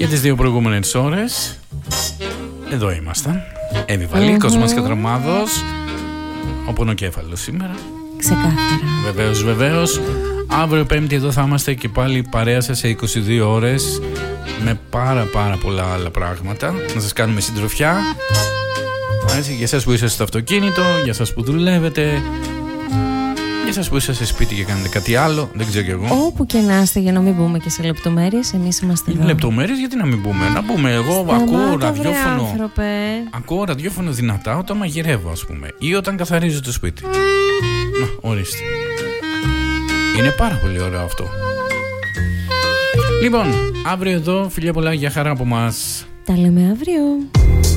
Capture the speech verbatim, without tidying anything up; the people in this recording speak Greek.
Για τις δύο προηγούμενες ώρες εδώ ήμασταν. Εύη Βαλή, mm-hmm. Κοσμάς Κατραμάδος, ο πονοκέφαλος σήμερα. Ξεκάθαρα. Βεβαίως, βεβαίως. Αύριο Πέμπτη εδώ θα είμαστε και πάλι παρέα σας σε είκοσι δύο ώρες με πάρα πάρα πολλά άλλα πράγματα. Να σας κάνουμε συντροφιά. Έτσι, για εσάς που είσαστε στο αυτοκίνητο, για εσάς που δουλεύετε, για εσάς που είσαστε σπίτι και κάνετε κάτι άλλο, δεν ξέρω κι εγώ. Όπου και να είστε, για να μην μπούμε και σε λεπτομέρειες, εμείς είμαστε εδώ. Λεπτομέρειες, γιατί να μην μπούμε. Να πούμε, εγώ Σταμάτα, ακούω ραδιόφωνο. Άνθρωπε. Ακούω ραδιόφωνο δυνατά όταν μαγειρεύω, ας πούμε, ή όταν καθαρίζω το σπίτι. Να, ορίστε. Είναι πάρα πολύ ωραίο αυτό. Λοιπόν, αύριο εδώ, φιλιά πολλά, για χαρά από μας. Τα λέμε αύριο.